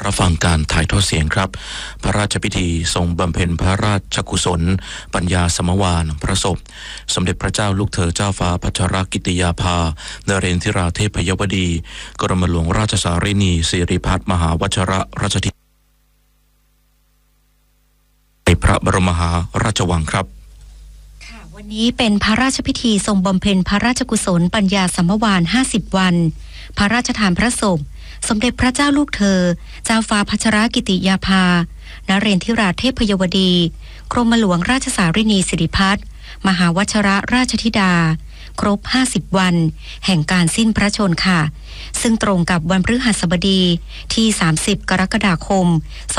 รับฟังการถ่ายทอดเสียงครับพระราชพิธีทรงบำเพ็ญพระราชกุศลปัญญาสมวานพระศพสมเด็จพระเจ้าลูกเธอเจ้าฟ้าพัชรกิติยาภานเรนทิราเทพยวดีกรมหลวงราชสารินีสิริพัฒน์มหาวชรราชธิในพระบรมมหาราชวังครับวันนี้เป็นพระราชพิธีทรงบำเพ็ญพระราชกุศลปัญญาสมวาน50 วันพระราชทานพระศพสมเด็จพระเจ้าลูกเธอเจ้าฟ้าพัชรกิติยาภานเรนทิราเทพยวดีกรมหลวงราชสารินีสิริพัฒน์มหาวชรราชธิดาครบ50 วันแห่งการสิ้นพระชนม์ค่ะซึ่งตรงกับวันพฤหัสบดีที่30 กรกฎาคม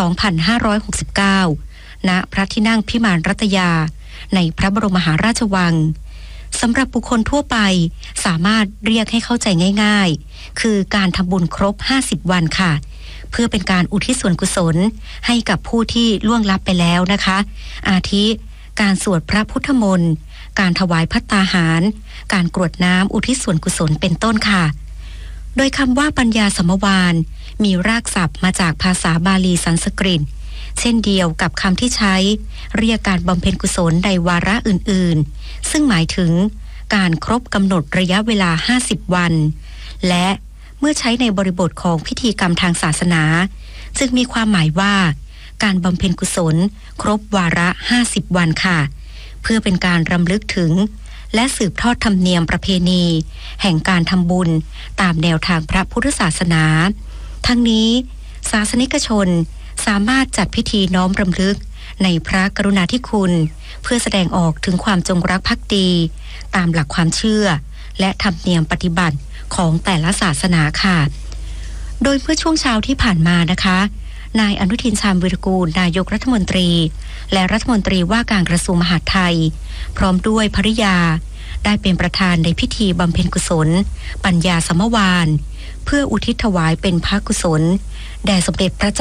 2569 ณ พระที่นั่งพิมานรัตยาในพระบรมมหาราชวังสำหรับบุคคลทั่วไปสามารถเรียกให้เข้าใจง่ายๆคือการทำบุญครบ50 วันค่ะเพื่อเป็นการอุทิศส่วนกุศลให้กับผู้ที่ล่วงลับไปแล้วนะคะอาทิการสวดพระพุทธมนต์การถวายภัตตาหารการกรวดน้ำอุทิศส่วนกุศลเป็นต้นค่ะโดยคำว่าปัญญาสมวานมีรากศัพท์มาจากภาษาบาลีสันสกฤตเช่นเดียวกับคำที่ใช้เรียกการบำเพ็ญกุศลในวาระอื่นๆซึ่งหมายถึงการครบกำหนดระยะเวลา50 วันและเมื่อใช้ในบริบทของพิธีกรรมทางศาสนาจึงมีความหมายว่าการบำเพ็ญกุศลครบวาระ50 วันค่ะเพื่อเป็นการรำลึกถึงและสืบทอดธรรมเนียมประเพณีแห่งการทำบุญตามแนวทางพระพุทธศาสนาทั้งนี้ศาสนิกชนสามารถจัดพิธีน้อมรำลึกในพระกรุณาธิคุณเพื่อแสดงออกถึงความจงรักภักดีตามหลักความเชื่อและธรรมเนียมปฏิบัติของแต่ละศาสนาค่ะโดยเมื่อช่วงเช้าที่ผ่านมานะคะนายอนุทินชาญวิรากูลนายกรัฐมนตรีและรัฐมนตรีว่าการกระทรวงมหาดไทยพร้อมด้วยภริยาได้เป็นประธานในพิธีบำเพ็ญกุศลปัญญาสมวานเพื่ออุทิศถวายเป็นพระกุศลแด่สมเด็จพระ